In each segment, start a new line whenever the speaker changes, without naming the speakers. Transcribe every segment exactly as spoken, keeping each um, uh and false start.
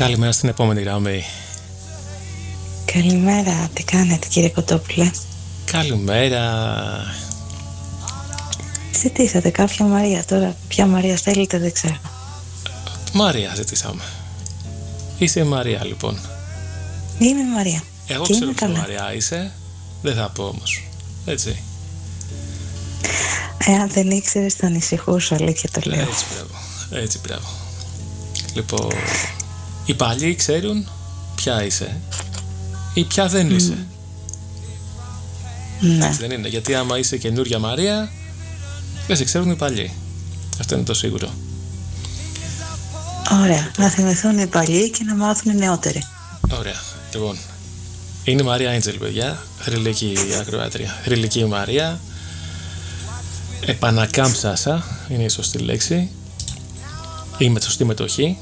Καλημέρα στην επόμενη γραμμή.
Καλημέρα, τι κάνετε κύριε Κοτόπουλε?
Καλημέρα.
Ζητήσατε κάποια Μαρία, τώρα ποια Μαρία θέλετε δεν ξέρω.
Μαρία ζητήσαμε. Είσαι η Μαρία λοιπόν?
Είμαι η Μαρία.
Εγώ και ξέρω ποια Μαρία είσαι, δεν θα πω όμως, έτσι.
Εάν δεν ήξερες θα ανησυχούσα, αλήθεια το λέω.
Έτσι μπράβο, έτσι μπράβο. Λοιπόν, οι παλιοί ξέρουν ποια είσαι ή ποια δεν είσαι. Mm.
Ναι.
Έτσι δεν είναι, γιατί άμα είσαι καινούρια Μαρία δεν σε ξέρουν οι παλιοί. Αυτό είναι το σίγουρο.
Ωραία, να θυμηθούν οι παλιοί και να μάθουν οι νεότεροι.
Ωραία, λοιπόν. Είναι η Μαρία Άντζελ, παιδιά. Θρυλική ακροάτρια. Θρυλική Μαρία. Επανακάμψασα είναι η σωστή λέξη. Ή με σωστή μετοχή.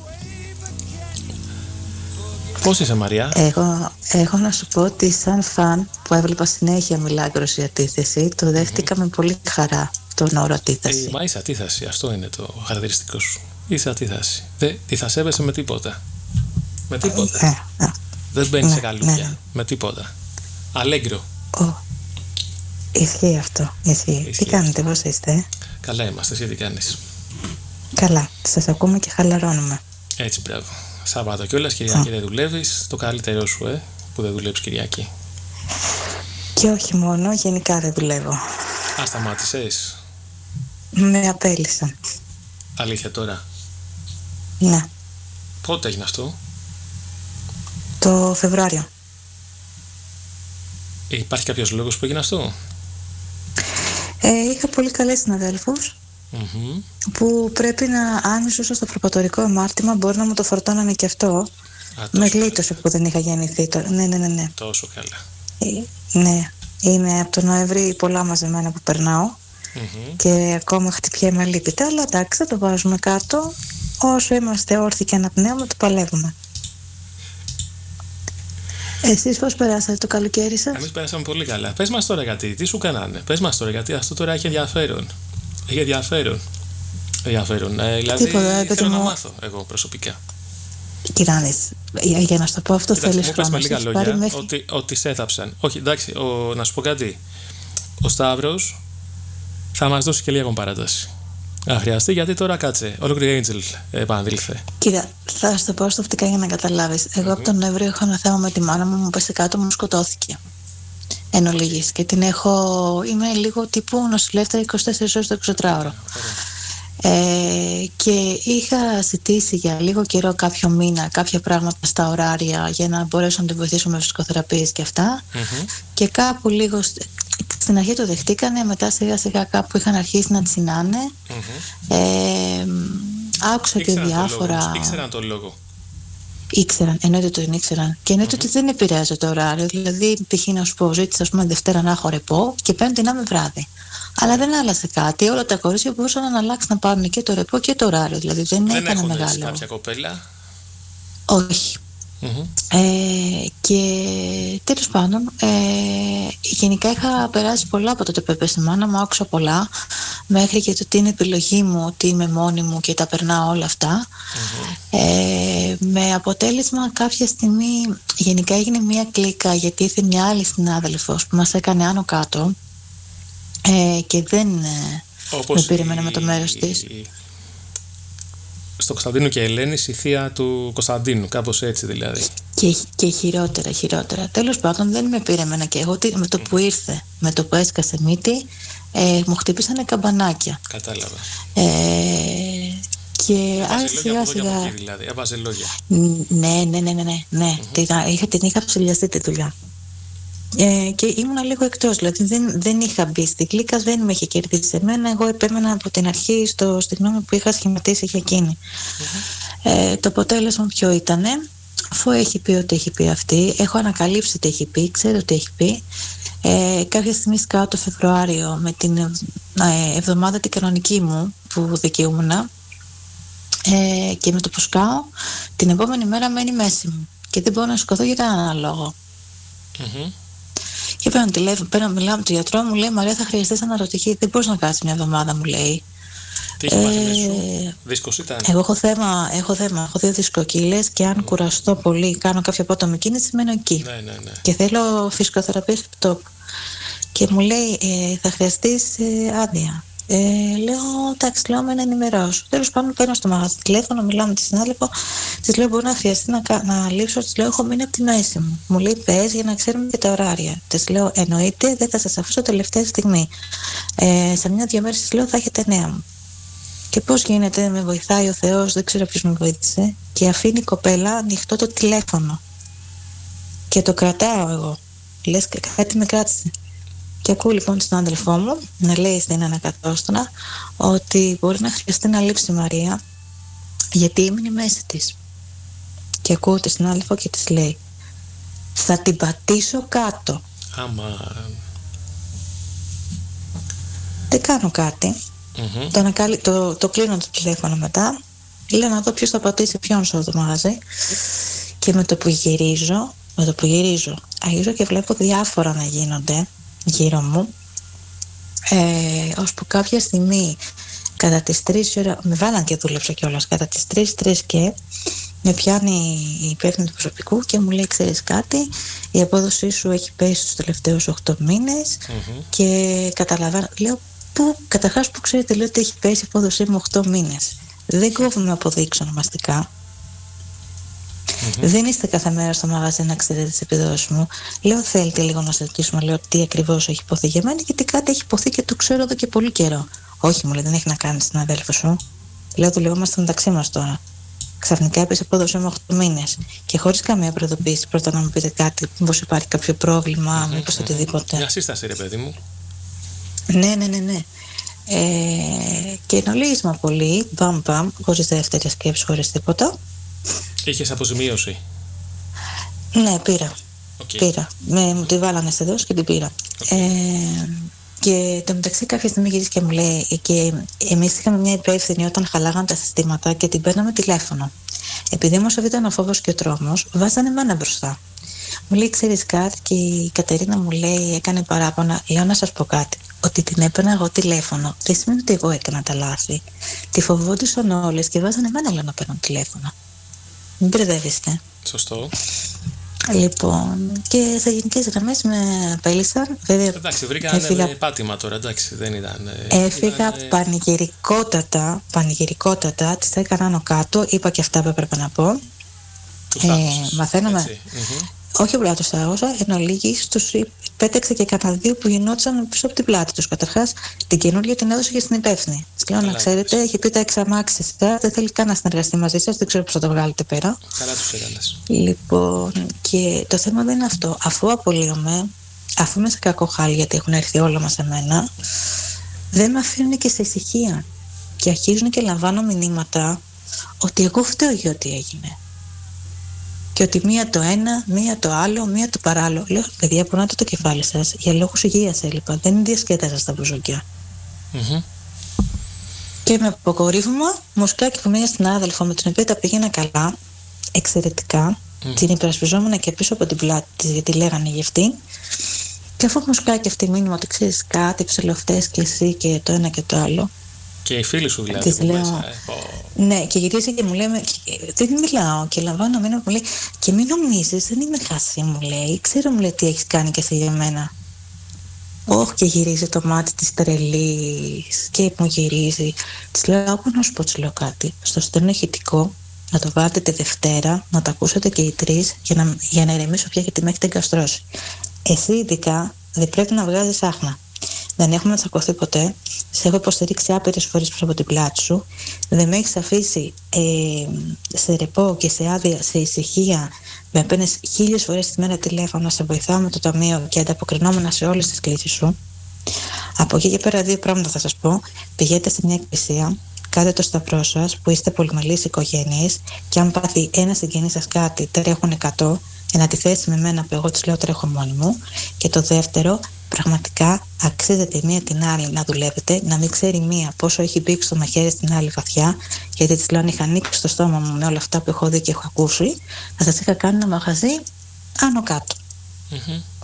Πώς είσαι, Μαρία?
Εγώ έχω να σου πω ότι σαν φαν που έβλεπα συνέχεια Μιλάγκρος η αντίθεση, το δέχτηκα mm-hmm. με πολύ χαρά τον όρο αντίθεση.
Ε, μα είσαι αντίθεση, αυτό είναι το χαρακτηριστικό σου. Είσαι αντίθεση. Δεν τη θα σέβεσαι με τίποτα. Με τίποτα.
Ε, ε,
Δεν μπαίνει
ναι,
σε καλούπια.
ναι, ναι.
Με τίποτα. Αλέγκρο.
Oh. Ισχύει αυτό. Ισχύει. Ισχύει. Τι κάνετε, πώς είστε?
Καλά είμαστε, εσύ τι κάνεις?
Καλά. Σας ακούμε και χαλαρώνουμε.
Έτσι, μπράβο. Σάββατο κιόλας, Κυριακή oh. δεν δουλεύεις. Το καλύτερό σου, ε, που δεν δουλεύεις Κυριακή.
Και όχι μόνο, γενικά δεν δουλεύω.
Α, σταμάτησες?
Με απέλησαν.
Αλήθεια τώρα?
Ναι.
Πότε έγινε αυτό?
Το Φεβρουάριο.
Υπάρχει κάποιος λόγος που έγινε αυτό?
Ε, είχα πολύ καλές συναδέλφους mm-hmm. που πρέπει να, αν ζούσα στο προπατορικό αμάρτημα, μπορεί να μου το φορτώνανε και αυτό. Α, με γλίτωσε που δεν είχα γεννηθεί τώρα. Ναι, ναι, ναι, ναι.
Τόσο καλά.
Ε, ναι. Είναι από τον Νοέμβρη πολλά μαζεμένα που περνάω mm-hmm. και ακόμα χτυπιέμαι αλίπητα, αλλά εντάξει, θα το βάζουμε κάτω. Όσο είμαστε όρθιοι και αναπνέουμε, το παλεύουμε. Εσείς πώς περάσατε το καλοκαίρι σας?
Εμείς περάσαμε πολύ καλά. Πες μας τώρα γιατί, τι σου κάνανε? Πες μας τώρα γιατί αυτό τώρα έχει ενδιαφέρον. Έχει ενδιαφέρον. Ενδιαφέρον. Ε, δηλαδή
Τίποτα,
θέλω
μου...
να μάθω εγώ προσωπικά.
Κοιτάξτε, για, για να σου το πω αυτό θέλεις
χρόνο. Μου πες με λίγα λόγια
μέχρι...
ότι, ότι σε έθαψαν. Όχι, εντάξει, ο, να σου πω κάτι. Ο Σταύρος θα μας δώσει και λίγο παράταση. Αν χρειαστεί, γιατί τώρα κάτσε. Ολόκληρη Angel επανήλθε.
Κοίτα, θα σου το πω στοφτικά για να καταλάβεις. Εγώ mm-hmm. από τον Νοέμβριο έχω ένα θέμα με τη μάνα μου, μου πέσει κάτω, μου σκοτώθηκε. Εν ολίγης. Και την έχω. Είμαι λίγο τύπου νοσηλεύτρια είκοσι τέσσερις ώρες το εικοσιτετράωρο. Ε, και είχα ζητήσει για λίγο καιρό, κάποιο μήνα, κάποια πράγματα στα ωράρια για να μπορέσω να την βοηθήσω με φυσικοθεραπείες και αυτά. Mm-hmm. Και κάπου λίγο. Στην αρχή το δεχτήκανε, μετά σιγά σιγά κάπου είχαν αρχίσει να τσινάνε. Mm-hmm. Ε, άκουσα ήξεραν και διάφορα.
Ήξεραν τον λόγο.
Ήξεραν, εννοείται το ήξεραν. Και εννοείται mm-hmm. ότι δεν επηρεάζει το ωράριο. Δηλαδή, π.χ. να σου πω, ζήτησα ας πούμε Δευτέρα να έχω ρεπό και Πέμπτη να είμαι βράδυ. Αλλά δεν άλλασε κάτι. Όλα τα κορίτσια μπορούσαν να αλλάξουν, να πάρουν και το ρεπό και το ωράριο. Δηλαδή δεν, δεν έκανε μεγάλο. Δεν
κάποια κοπέλα?
Όχι. Mm-hmm. Ε, και τέλος πάντων ε, γενικά είχα περάσει πολλά από τότε που έπεσε η μάνα μου, άκουσα πολλά μέχρι και το ότι είναι επιλογή μου, ότι είμαι μόνη μου και τα περνάω όλα αυτά. Mm-hmm. ε, με αποτέλεσμα κάποια στιγμή γενικά έγινε μια κλίκα, γιατί ήρθε μια άλλη συνάδελφος που μας έκανε άνω κάτω ε, και δεν ε, με πήρε η... με το μέρος της.
Στο Κωνσταντίνο και Ελένης, η θεία του Κωνσταντίνου, κάπως έτσι δηλαδή.
Και, και χειρότερα, χειρότερα. Τέλος πάντων δεν με πήρε εμένα και εγώ, με το που ήρθε, με το που έσκασε μύτη, ε, μου χτύπησανε καμπανάκια.
Κατάλαβα.
Ε, και
έβαζε λόγια από εδώ και από εκεί δηλαδή, έβαζε λόγια. Ναι,
ναι, ναι, ναι, ναι, ναι. Mm-hmm. Την, είχα, την είχα ψηλιαστεί τη δουλειά. Ε, και ήμουνα λίγο εκτός, δηλαδή δεν, δεν είχα μπει στην κλίκα, δεν με είχε κερδίσει εμένα. Εγώ επέμενα από την αρχή στο, στη γνώμη που είχα σχηματίσει για εκείνη. Mm-hmm. Ε, το αποτέλεσμα ποιο ήτανε? Αφού έχει πει ό,τι έχει πει αυτή, έχω ανακαλύψει τι έχει πει, ξέρω τι έχει πει. Ε, κάποια στιγμή σκάω το Φεβρουάριο με την ε, εβδομάδα την κανονική μου που δικαιούμουνα ε, και με το που σκάω την επόμενη μέρα μένει μέση μου και δεν μπορώ να σηκωθώ για κανέναν λόγο. Mm-hmm. Και παίρνω τηλέφωνο, παίρνω, μιλάω με τον γιατρό μου, λέει Μαρία, θα χρειαστείς αναρωτική, δεν μπορείς να κάτσεις μια εβδομάδα, μου λέει.
Τι έχει πάθει μέσα σου, δίσκος ήταν?
Εγώ έχω θέμα, έχω θέμα, έχω δύο δισκοκύλες και αν mm. κουραστώ πολύ, κάνω κάποια απότομη κίνηση, μένω εκεί.
Ναι, ναι, ναι.
Και θέλω φυσικοθεραπεία στο τόπο. Και μου λέει, ε, θα χρειαστείς ε, άδεια. Ε, λέω, εντάξει, λέω με να ενημερώσω. Τέλος πάντων, παίρνω στο μαγαζί τηλέφωνο, μιλάω με τη συνάδελφο, της λέω, μπορεί να χρειαστεί να, να λείψω. Της λέω, έχω μείνει από την μέση μου. Μου λέει, πες για να ξέρουμε και τα ωράρια. Της λέω, εννοείται, δεν θα σας αφήσω τελευταία στιγμή. Ε, σε μια-δυο μέρες της λέω, θα έχετε νέα μου. Και πώς γίνεται, με βοηθάει ο Θεός, δεν ξέρω ποιος με βοήθησε, και αφήνει η κοπέλα ανοιχτό το τηλέφωνο. Και το κρατάω εγώ. Λες, κάτι με κράτησε. Και ακούω λοιπόν τον συνάδελφό μου να λέει στην ανακατόστονα ότι μπορεί να χρειαστεί να λείψει η Μαρία, γιατί ήμουν μέση της. Και ακούω τη συνάδελφο και της λέει, θα την πατήσω κάτω.
Άμα.
Δεν κάνω κάτι. Mm-hmm. Το, ανακαλύ... το, το κλείνω το τηλέφωνο μετά. Λέω να δω ποιος θα πατήσει ποιον σε αυτό το μαγαζί. Και με το που γυρίζω, με το που γυρίζω, αγίζω και βλέπω διάφορα να γίνονται γύρω μου, ε, ώσπου κάποια στιγμή κατά τις τρεις ώρα, με βάλαν και δούλεψα κιόλας, κατά τις τρεις, τρεις και με πιάνει η υπεύθυνη του προσωπικού και μου λέει, ξέρεις κάτι, η απόδοσή σου έχει πέσει στους τελευταίους οκτώ μήνες mm-hmm. και καταλαβαίνω, λέω, πού, καταρχάς που ξέρετε, λέω ότι έχει πέσει η απόδοσή μου οκτώ μήνες, δεν κόβουμε αποδείξω ονομαστικά. Mm-hmm. Δεν είστε κάθε μέρα στο μαγαζί να ξέρετε τις επιδόσεις μου. Λέω, θέλετε λίγο να συζητήσουμε, λέω, τι ακριβώς έχει υποθεί για μένα, γιατί κάτι έχει υποθεί και το ξέρω εδώ και πολύ καιρό. Όχι, μου λέει, δεν έχει να κάνει στην αδέλφο σου. Λέω, δουλευόμαστε μεταξύ μας τώρα. Ξαφνικά έπεσε απόδοση με οκτώ μήνες και χωρίς καμία προειδοποίηση. Πρώτα να μου πείτε κάτι, μήπως υπάρχει κάποιο πρόβλημα, mm-hmm. μήπως οτιδήποτε.
Μια σύσταση, ρε παιδί μου.
Ναι, ναι, ναι, ναι. Ε, και ενολίγισμα πολύ, μπαμ μπαμ, χωρίς δεύτερη σκέψη, χωρίς τίποτα.
Είχες αποζημίωση?
Ναι, πήρα.
Okay.
Πήρα. Με, μου τη βάλανε σε δόση και την πήρα. Okay. Ε, και το μεταξύ κάποια στιγμή γυρίζει και μου λέει, και εμείς είχαμε μια υπεύθυνη όταν χαλάγαν τα συστήματα και την παίρναμε τηλέφωνο. Επειδή όμως αυτό ήταν ο φόβος και ο τρόμος, βάζανε εμένα μπροστά. Μου λέει, ξέρεις κάτι, και η Κατερίνα μου λέει, έκανε παράπονα. Λέω να σας πω κάτι. Ότι την έπαιρνα εγώ τηλέφωνο δεν σημαίνει ότι εγώ έκανα τα λάθη. Τη φοβόντουσαν όλες και βάζανε εμένα, λέω, να παίρνω τηλέφωνο. Μην μπερδεύεστε.
Σωστό.
Λοιπόν, και σε γενικές γραμμές με απέλησαν. Βέβαια,
εντάξει, βρήκαν έφυγα... πάτημα τώρα, εντάξει, δεν ήταν.
Έφυγα
ήταν...
πανηγυρικότατα, πανηγυρικότατα, τις έκανα άνω κάτω, είπα και αυτά που έπρεπε να πω.
Τους ε,
μαθαίναμε. Mm-hmm. Όχι απλά τους άγωσα, εν ολίγης τους πέταξε και κανένα δύο που γινόντουσαν πίσω από την πλάτη τους. Καταρχάς, την καινούργια την έδωσε και στην υπεύθυνη. Της λέω, να ξέρετε, έχει πει τα εξαμάξεις, δεν θέλει καν να συνεργαστεί μαζί σας, δεν ξέρω πώς θα το βγάλετε πέρα.
Καλά τους έκανες.
Λοιπόν, και το θέμα δεν είναι αυτό. Αφού απολύομαι, αφού είμαι σε κακό χάλι, γιατί έχουν έρθει όλα μας σε μένα, δεν με αφήνουν και σε ησυχία. Και αρχίζουν και λαμβάνω μηνύματα ότι εγώ φταίω για ό,τι έγινε. Και ότι μία το ένα, μία το άλλο, μία το παράλληλο. Λέω, παιδιά, πονάτε το κεφάλι σας. Για λόγους υγείας έλειπα. Δεν διασκέδαζα στα μπουζούκια. Mm-hmm. Και με αποκορύφωμα, μουσκάκι που μία συνάδελφο με την οποία τα πήγαινα καλά, εξαιρετικά, mm. την υπερασπιζόμουν και πίσω από την πλάτη της, γιατί λέγανε για αυτή. Και αφού μουσκάκι αυτή μήνυμα ότι ξέρεις κάτι, ψελοφτές και εσύ και το ένα και το άλλο.
Και οι φίλοι σου δηλαδή που
λέω,
μέσα, ε, oh.
Ναι, και γυρίζει και μου λέει, δεν μιλάω και λαμβάνω μήνυμα που μου λέει, και μην νομίζεις, δεν είμαι χασί, μου λέει, ξέρω, μου λέει, τι έχεις κάνει και εσύ για μένα. Όχι, και γυρίζει το μάτι της τρελής και μου γυρίζει. Της λέω, άκου να σου πω, της λέω κάτι, στο στέλνω ηχητικό, να το βάλετε τη Δευτέρα, να το ακούσετε και οι τρεις, για να, για να ηρεμήσω πια, γιατί με έχετε εγκαστρώσει. Εσύ ειδικά δεν πρέπει να βγάζεις άχνα. Δεν έχουμε τσακωθεί ποτέ. Σε έχω υποστηρίξει άπειρες φορές πίσω από την πλάτη σου. Δεν με έχεις αφήσει ε, σε ρεπό και σε άδεια, σε ησυχία. Με παίρνεις χίλιες φορές τη μέρα τηλέφωνο να σε βοηθάω με το ταμείο και ανταποκρινόμουν σε όλες τις κλήσεις σου. Από εκεί και πέρα, δύο πράγματα θα σας πω. Πηγαίνετε σε μια εκκλησία, κάντε το σταυρό σας, που είστε πολυμελείς οικογένειες, και αν πάθει ένα συγγενής σας κάτι, τρέχουν εκατό. Για να τη θέσει με μένα που εγώ της λέω τρέχω μόνη μου. Και το δεύτερο, πραγματικά αξίζεται η μία την άλλη να δουλεύετε, να μην ξέρει μία πόσο έχει μπήξει το μαχαίρι στην άλλη βαθιά, γιατί της λέω, αν είχα ανοίξει το στόμα μου με όλα αυτά που έχω δει και έχω ακούσει, θα σας είχα κάνει ένα μαγαζί άνω κάτω. Mm-hmm.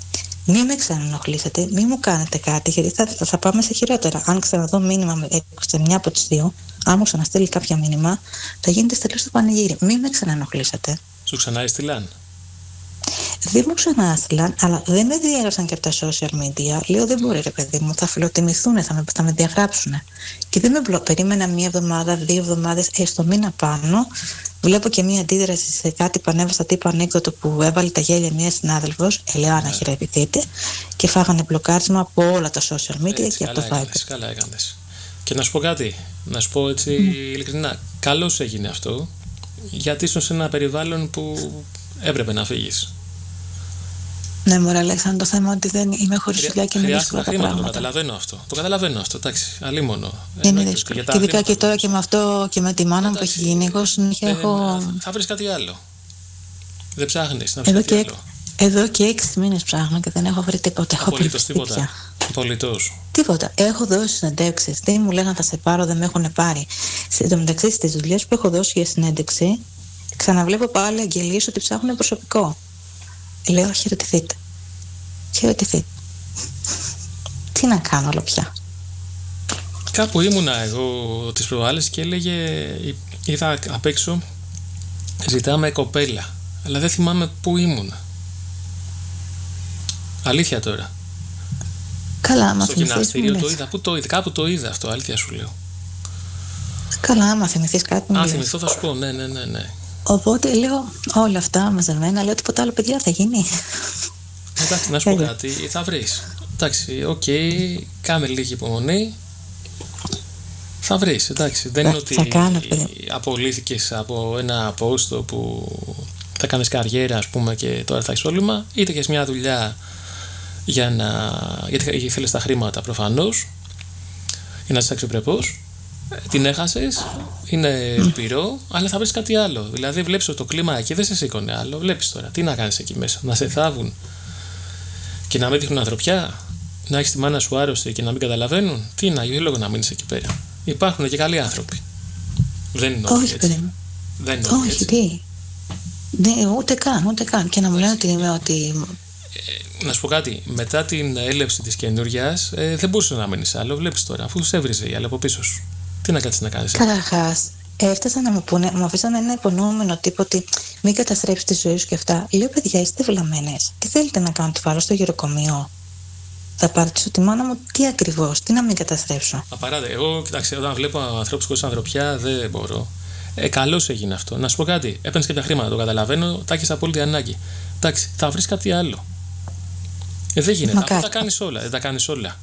Μη με ξανενοχλήσετε, μη μου κάνετε κάτι, γιατί θα, θα, θα πάμε σε χειρότερα. Αν ξαναδώ μήνυμα σε μια από τις δύο, αν μου ξαναστείλει κάποια μήνυμα, θα γίνεται στελώς στο πανηγύρι. Μη με ξανενοχλήσετε.
Σου ξανά έστειλαν?
Δεν μου ξανάστειλαν, αλλά δεν με διέγραψαν και από τα social media. Λέω δεν μπορεί ρε παιδί μου, θα φιλοτιμηθούν, θα με, θα με διαγράψουν. Και δεν με μπλο... περίμενα μία εβδομάδα, δύο εβδομάδες, έστω μήνα πάνω. Βλέπω και μία αντίδραση σε κάτι που ανέβασα τύπου ανέκδοτο που έβαλε τα γέλια μία συνάδελφος, Ελεάνα, χαιρετηθείτε, και φάγανε μπλοκάρισμα από όλα τα social media. Έτσι, και από το Viber.
Καλά έκανες. Και να σου πω κάτι, να σου πω έτσι mm. ειλικρινά, καλώς έγινε αυτό, γιατί ήσουν σε ένα περιβάλλον που έπρεπε να φύγεις.
Ναι, μωρέ Αλέξανδρο, το θέμα ότι δεν είμαι χωρίς δουλειά και είναι δύσκολα τα πράγματα.
Το καταλαβαίνω αυτό. Το καταλαβαίνω αυτό, εντάξει, αλίμονο.
Είναι δύσκολο. Και ειδικά και τώρα και με αυτό και με τη μάνα μου που έχει γίνει, εγώ συνέχεια έχω.
Θα βρεις κάτι άλλο. Δεν ψάχνεις να βρεις κάτι άλλο.
Εδώ και έξι μήνες ψάχνω και δεν έχω βρει τίποτα. Έχω
απολύτως τίποτα. Απολύτως.
Τίποτα. Έχω δώσει συνεντεύξεις. Δεν μου λέγανε θα σε πάρω, δεν με έχουν πάρει. Εν τω μεταξύ στις δουλειές που έχω δώσει για συνέντευξη, ξαναβλέπω πάλι αγγελίες ότι ψάχνουν προσωπικό. Λέω χαιρετηθείτε. Χαιρετηθείτε. Τι να κάνω όλο πια.
Κάπου ήμουνα εγώ τις προάλλες και έλεγε, είδα απ' έξω, ζητάμε κοπέλα. Αλλά δεν θυμάμαι πού ήμουνα. Αλήθεια τώρα.
Καλά, άμα
στο γυμναστήριο το είδα. Πού το είδα, κάπου το είδα αυτό, αλήθεια σου λέω.
Καλά, άμα θυμηθείς κάτι μου
Αν θυμηθώ θα σου πω, ναι, ναι, ναι, ναι.
Οπότε λέω όλα αυτά μαζεμένα, λέω τίποτα άλλο παιδιά θα γίνει.
Εντάξει, να σου πω κάτι, θα βρεις. Εντάξει, οκ, okay, κάμε λίγη υπομονή. Θα βρεις, εντάξει. Δεν είναι ότι απολύθηκες από ένα πόστο που θα κάνεις καριέρα, ας πούμε, και τώρα θα έχεις πρόβλημα. Είτε και μια δουλειά για να... γιατί θέλεις τα χρήματα προφανώς, για να είσαι αξιοπρεπός. Την έχασες, είναι πυρό, αλλά θα βρεις κάτι άλλο. Δηλαδή, βλέπεις ότι το κλίμα εκεί δεν σε σήκωνε άλλο. Βλέπεις τώρα, τι να κάνεις εκεί μέσα, να σε θάβουν και να μην δείχνουν ανθρωπιά, να έχεις τη μάνα σου άρρωστη και να μην καταλαβαίνουν. Τι να γίνει, λόγο να μείνεις εκεί πέρα. Υπάρχουν και καλοί άνθρωποι. Δεν είναι όλοι έτσι.
Όχι,
δεν είναι όλοι
όχι, έτσι. Τι. Ναι, ούτε καν, ούτε καν. Και να μου λένε ότι είμαι ότι.
Ε, να σου πω κάτι, μετά την έλευση της καινούριας, ε, δεν μπορούσε να μείνεις άλλο. Βλέπεις τώρα, αφού σε έβριζε η άλλη από πίσω σου. Τι να κάτσεις να κάνεις.
Καταρχάς, έφτασαν να μου πούνε, μου αφήσαν ένα υπονοούμενο τύπο ότι μην καταστρέψεις τη ζωή σου και αυτά. Λέω, παιδιά, είστε βλαμμένες. Τι θέλετε να κάνω, τη βάλω στο γεροκομείο. Θα πατήσω τη μάνα μου, τι ακριβώς, τι να μην καταστρέψω.
Απαράτε, εγώ κοιτάξτε, όταν βλέπω ανθρώπους χωρίς ανθρωπιά, δεν μπορώ. Ε, καλώς έγινε αυτό. Να σου πω κάτι, έπαιρνες κάποια χρήματα, το καταλαβαίνω, τα έχεις απόλυτη ανάγκη. Εντάξει, θα βρεις κάτι άλλο. Ε, δεν γίνεται. Αφού τα κάνεις όλα, δεν τα κάνεις όλα.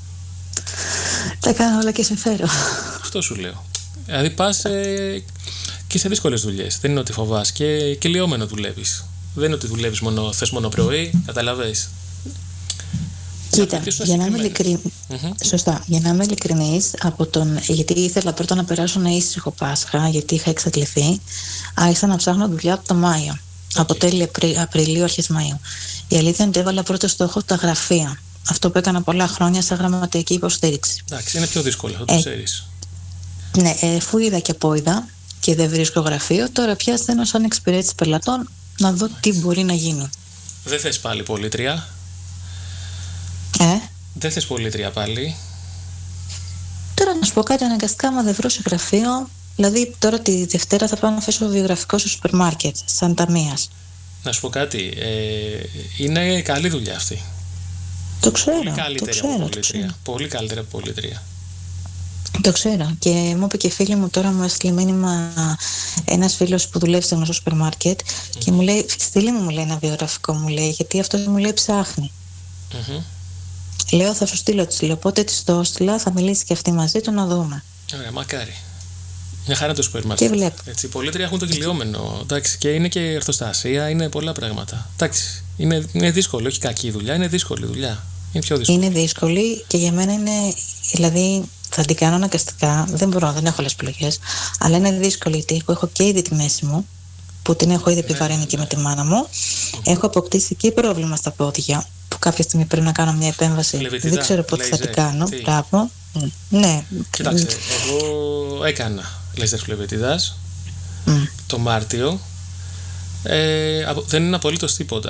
Τα κάνω όλα και συμφέρω.
Αυτό σου λέω. Δηλαδή πας ε, και σε δύσκολες δουλειές. Δεν είναι ότι φοβάσαι και, και λιώμενο δουλεύεις. Δεν είναι ότι δουλεύεις μόνο, θες μόνο πρωί, καταλαβαίνεις.
Κοίτα, για να είμαι ειλικρινής, mm-hmm. σωστά, για να είμαι ειλικρινής, από τον, γιατί ήθελα πρώτα να περάσω ένα ήσυχο Πάσχα, γιατί είχα εξαντληθεί, άρχισα να ψάχνω δουλειά από το Μάιο, okay. από τέλη Απρι, Απριλίου, αρχές Μαΐου. Η αλήθεια είναι ότι έβαλα πρώτο στόχο τα γραφεία. Αυτό που έκανα πολλά χρόνια σαν γραμματική υποστήριξη.
Εντάξει, είναι πιο δύσκολο, αυτό το ε, ξέρεις.
Ναι, αφού είδα και απόειδα και δεν βρίσκω γραφείο, τώρα πια στέλνω σαν εξυπηρέτηση πελατών να δω τι μπορεί να γίνει.
Δεν θες πάλι πολίτρια.
Ε?
Δεν θες πολίτρια πάλι.
Τώρα να σου πω κάτι, αναγκαστικά άμα δεν βρω σε γραφείο, δηλαδή τώρα τη Δευτέρα θα πάω να θέσω βιογραφικό στο σούπερ μάρκετ, σαν ταμείας.
Να σου πω κάτι, ε, είναι καλή δουλειά αυτή.
Το ξέρω,
πολύ καλύτερη
το ξέρω,
από
το ξέρω.
Πολύ καλύτερη από πολίτρια.
Το ξέρω και μου είπε και φίλη μου, τώρα μου έστειλε μήνυμα ένας φίλος που δουλεύει σε γνωστό σούπερ μάρκετ mm-hmm. και μου λέει, στείλε μου, μου λέει ένα βιογραφικό, μου λέει, γιατί αυτό μου λέει ψάχνει. Mm-hmm. Λέω θα σου στείλω, της λέω, πότε της το έστειλα, θα μιλήσει και αυτή μαζί του να δούμε.
Ωραία, μακάρι. Μια χαρά το σούπερ μάρκετ.
Και βλέπω.
Έτσι, οι πολίτρια έχουν το κυλιόμενο, εντάξει, και είναι και η ορθοστασία, είναι πολλά πράγματα. Εντάξει, είναι, είναι δύσκολο, όχι κακή δουλειά, είναι δύσκολη δουλειά. Είναι πιο δύσκολη.
Είναι δύσκολη και για μένα είναι, δηλαδή θα την κάνω αναγκαστικά, δεν μπορώ, δεν έχω άλλες επιλογές, αλλά είναι δύσκολη γιατί έχω και ήδη τη μέση μου, που την έχω ήδη επιβαρύνει ναι, και ναι. με τη μάνα μου. Mm-hmm. Έχω αποκτήσει και πρόβλημα στα πόδια, που κάποια στιγμή πρέπει να κάνω μια επέμβαση.
Λεβιτιδά,
δεν ξέρω πότε θα την κάνω. Μπράβο. Ναι.
Κοιτάξτε, εγώ έκανα λέιζερ φλεβιτιδάς mm. το Μάρτιο. Ε, δεν είναι απολύτως τίποτα.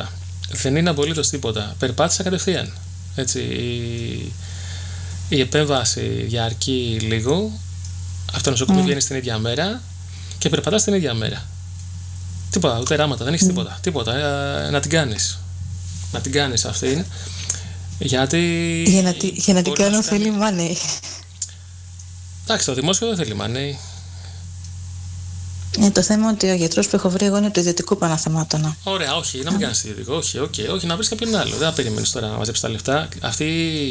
δεν είναι απολύτως τίποτα. Περπάτησα κατευθείαν. Έτσι, η, η επέμβαση διαρκεί λίγο. Αυτό το νοσοκομείο mm. βγαίνει στην ίδια μέρα και περπατάς την ίδια μέρα. Τίποτα, ούτε ράματα, δεν έχεις mm. τίποτα. Τίποτα. Ε, να την κάνεις. Να την κάνεις αυτήν. Γιατί.
Για να, για να την κάνω θέλει money.
Εντάξει, το δημόσιο δεν θέλει money.
Ε, το θέμα ότι ο γιατρός που έχω βρει εγώ είναι του ιδιωτικού Παναθεμάτωνα.
Ωραία, όχι, να μην κάνεις ιδιωτικό. Όχι, okay, όχι, να βρεις κάποιον άλλο. Δεν θα περιμένεις τώρα να μαζέψεις τα λεφτά. Αυτή.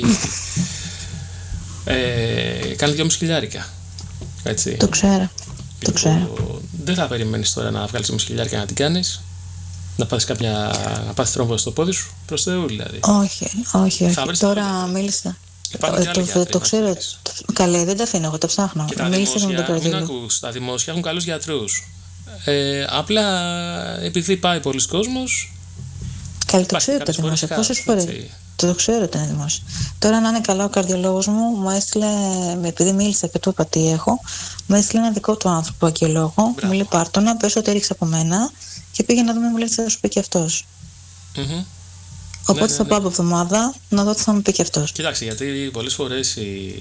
ε, κάνει δυόμισι χιλιάρικα. Έτσι.
Το ξέρω. Το ξέρω.
Δεν θα περιμένεις τώρα να βγάλεις δυόμισι χιλιάρικα να την κάνεις. Να πάθεις κάποια. Να πάθεις τρόμβο στο πόδι σου. Προς Θεού δηλαδή.
Όχι, όχι, όχι. Τώρα μίλησα.
Το,
το, το ξέρω. Το, καλέ, δεν τα αφήνω, εγώ τα ψάχνω.
Και τα δημόσια, μην ακούς, τα δημόσια έχουν καλούς γιατρούς. Ε, απλά επειδή πάει πολλοί κόσμος.
Καλή, το ξέρω το δημόσιο. Πόσες φορές. Το, το ξέρω ότι είναι δημόσιο. Τώρα, να είναι καλά, ο καρδιολόγος μου μου έστειλε, επειδή μίλησα και του είπα τι έχω, μου έστειλε ένα δικό του άνθρωπο ακιολόγο. Μου λέει πάρτονα, πες ότι έριξε από μένα και πήγε να δούμε, μου λέει θα σου πει και αυτός. Mm-hmm. Οπότε ναι, ναι, ναι. θα πάω από εβδομάδα να δω τι θα μου πει και αυτός.
Κοιτάξτε, γιατί πολλές φορές οι,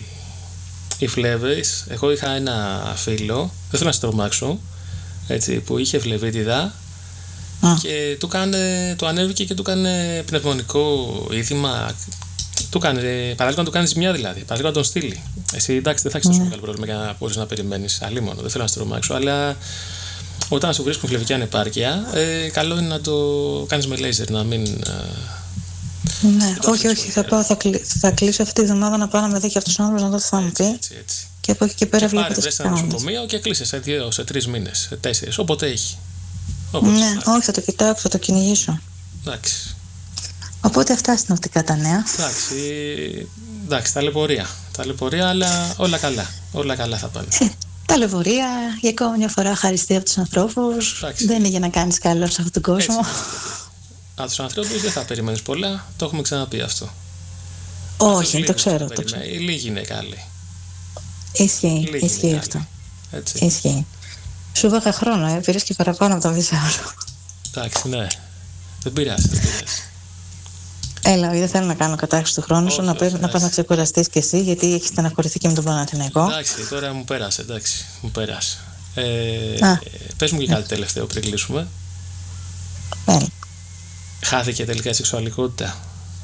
οι φλέβες. Εγώ είχα ένα φίλο, δεν θέλω να σε τρομάξω, έτσι, που είχε φλεβίτιδα ah. και του, κάνε, του ανέβηκε και του έκανε πνευμονικό είδημα. Του κάνε, παράδειγμα να του κάνεις μια δηλαδή, παράδειγμα να τον στείλει. Εσύ εντάξει, δεν θα έχεις τόσο μεγάλο πρόβλημα για να μπορείς να περιμένεις. Αλλήμον, δεν θέλω να σε τρομάξω, αλλά. Όταν σου βρίσκουν φλεβική ανεπάρκεια, ε, καλό είναι να το κάνεις με λέιζερ, να μην. Ε,
ναι, όχι, όχι. Θα, πάω, θα, κλει, θα κλείσω αυτή τη βδομάδα να πάω να με δει και αυτός ο άνθρωπος να δω τι θα μου πει. Έτσι, έτσι. Και από εκεί και πέρα βλέπω τι θα
κάνει. Πάρε ένα νοσοκομείο και κλείσε σε δύο, σε τρεις μήνες, σε τέσσερις, όποτε έχει. Όποτε
ναι, έχει. Όχι, θα το κοιτάξω, θα το κυνηγήσω.
Εντάξει.
Οπότε αυτά συνοπτικά τα νέα.
Εντάξει, εντάξει, ταλαιπωρία. Ταλαιπωρία, αλλά όλα καλά. Όλα καλά θα πάνε.
Ταλαιπωρία, για ακόμα μια φορά χαριστεί από τους ανθρώπους. Εντάξει. Δεν είναι για να κάνεις καλό σε αυτόν τον κόσμο.
Από τους ανθρώπους δεν θα περιμένεις πολλά, το έχουμε ξαναπεί αυτό.
Όχι, το ξέρω, το ξέρω.
Οι λίγοι είναι καλοί.
Ισχύει, ισχύει αυτό. Έτσι. Ισχύει. Σου βάχα χρόνο, ε, πήρες και παραπάνω από το μισάωρο.
Εντάξει, ναι. Δεν πειράζει, δεν πειράζει.
Έλα, δεν θέλω να κάνω κατάχρηση του χρόνου σου, να, να πας να ξεκουραστείς κι εσύ, γιατί έχεις στεναχωρηθεί και με τον Παναθηναϊκό.
Εντάξει, τώρα μου πέρασε, εντάξει, μου πέρασε. Ε, πες μου και κάτι τελευταίο πριν κλείσουμε.
Έλα.
Χάθηκε τελικά η σεξουαλικότητα?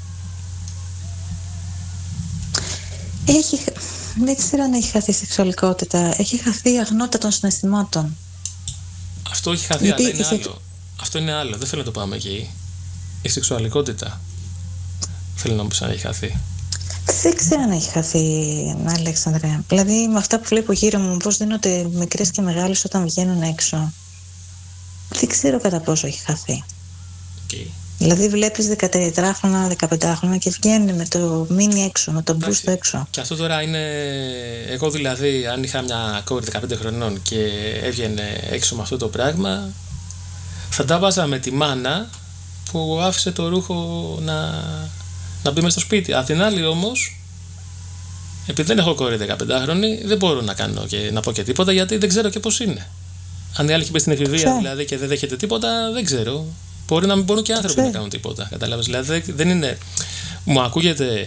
Έχει, δεν ξέρω αν έχει χαθεί η σεξουαλικότητα. Έχει χαθεί η αγνότητα των συναισθημάτων.
Αυτό έχει χαθεί, γιατί αλλά είναι είχε... άλλο. Αυτό είναι άλλο, δεν θέλω να το πάμε εκεί. Η σεξουαλικότητα. Θέλω να μου πεις αν έχει χαθεί.
Δεν ξέρω αν έχει χαθεί, Αλέξανδρε. Δηλαδή με αυτά που βλέπω γύρω μου, πώς δίνονται μικρές και μεγάλες όταν βγαίνουν έξω. Δεν ξέρω κατά πόσο έχει χαθεί. Okay. Δηλαδή βλέπεις δεκατετράχρονα, δεκαπεντάχρονα και βγαίνουν με το μίνι έξω, με το μπούστο έξω.
Και αυτό τώρα είναι. Εγώ δηλαδή, αν είχα μια κόρη δεκαπέντε χρονών και έβγαινε έξω με αυτό το πράγμα, θα τα βάζα με τη μάνα που άφησε το ρούχο να, να μπει μες στο σπίτι. Απ' την άλλη όμως, επειδή δεν έχω κόρη δεκαπεντάχρονη, δεν μπορώ να κάνω και να πω και τίποτα, γιατί δεν ξέρω και πώς είναι. Αν η άλλη έχει μπει στην εφηβεία δηλαδή και δεν δέχεται τίποτα, δεν ξέρω. Μπορεί να μην μπορούν και άνθρωποι να κάνουν τίποτα. Κατάλαβες. Δηλαδή δεν είναι. Μου ακούγεται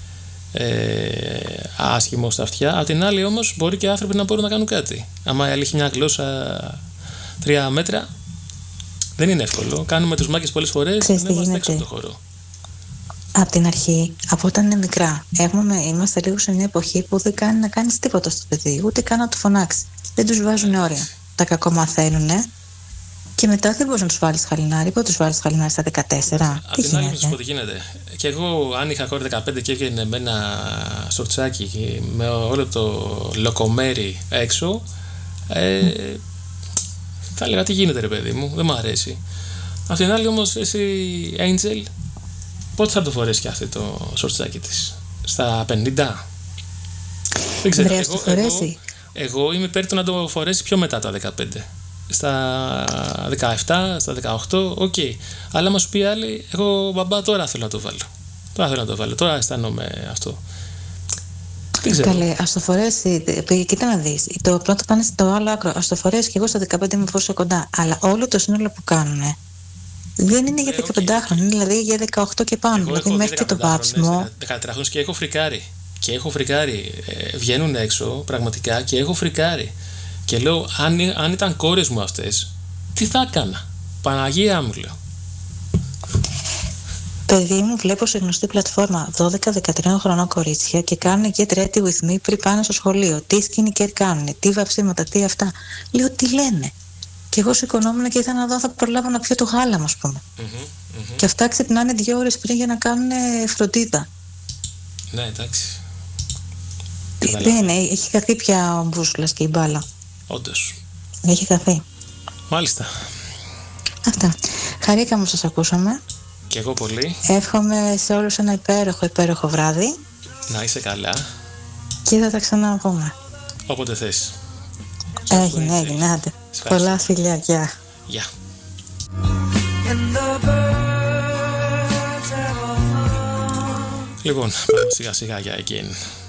ε, άσχημο στα αυτιά. Απ' την άλλη όμως μπορεί και άνθρωποι να μπορούν να κάνουν κάτι. Άμα η άλλη έχει μια γλώσσα τρία μέτρα, δεν είναι εύκολο. Κάνουμε τους μάκες πολλές φορές και δεν είμαστε έξω από το χώρο.
Από την αρχή, από όταν είναι μικρά, έχουμε, είμαστε λίγο σε μια εποχή που δεν κάνει να κάνεις τίποτα στο παιδί, ούτε καν να του φωνάξει. Δεν τους βάζουν όρια. Τα κακομαθαίνουνε. Και μετά δεν μπορείς να τους βάλεις χαλινάρι. Πότε τους βάλεις χαλινάρι στα δεκατέσσερα?
Απ' την άλλη, να σου πω τι γίνεται. Και εγώ, αν είχα κόρη δεκαπέντε και έβγαινε με ένα σορτσάκι με όλο το λοκομέρι έξω, ε, mm. θα έλεγα τι γίνεται, ρε παιδί μου, δεν μου αρέσει. Απ' την άλλη, όμως, εσύ, Angel, πότε θα το φορέσει και αυτό το σορτσάκι της? Στα πενήντα? Δεν ξέρω.
Βρέας
εγώ,
το φορέσει.
Εγώ, εγώ είμαι υπέρ του να το φορέσει πιο μετά τα δεκαπέντε. Στα δεκαεπτά, στα δεκαοκτώ, οκ. Okay. Αλλά μας πει άλλη, εγώ μπαμπά τώρα θέλω να το βάλω. Τώρα θέλω να το βάλω, τώρα αισθάνομαι αυτό.
Καλέ, ας το φορέσει. Κοίτα να δεις. Το πρώτο πάνε στο άλλο άκρο. Ας το φορέσει και εγώ στα δεκαπέντε είμαι πόσο κοντά. Αλλά όλο το σύνολο που κάνουνε Δεν είναι για δεκαπεντάχρονο, είναι δηλαδή για δεκαοκτώ και πάνω. Δηλαδή μέχρι και το βάψιμο.
δεκατετράχρονος και έχω φρικάρει. Και έχω φρικάρει. Ε, βγαίνουν έξω πραγματικά και έχω φρικάρει. Και λέω, αν, αν ήταν κόρες μου αυτές, τι θα έκανα. Παναγία μου, λέω.
Παιδί μου, βλέπω σε γνωστή πλατφόρμα δώδεκα δεκατρία χρονών κορίτσια και κάνουν get ready with me πριν πάνε στο σχολείο. Τι skincare κάνουν, τι βαψίματα, τι αυτά. Λέω, τι λένε. Και εγώ σηκωνόμουν και ήθελα να δω αν θα προλάβω να πιω το γάλα, ας πούμε. Mm-hmm, mm-hmm. Και αυτά ξυπνάνε δύο ώρες πριν για να κάνουν φροντίδα.
Ναι, εντάξει.
Δεν είναι, έχει χαθεί πια ο μπούσουλας και η μπάλα.
Όντως.
Έχει χαθεί.
Μάλιστα.
Αυτά. Χαρήκαμε που σας ακούσαμε.
Και εγώ πολύ.
Εύχομαι σε όλους ένα υπέροχο, υπέροχο βράδυ.
Να είσαι καλά.
Και θα τα ξαναπούμε.
Όποτε θες.
Έγινε, έγινε, άντε. Πολλά φιλιά, γεια.
Γεια. Λοιπόν, πάμε σιγά σιγά για εκείνη.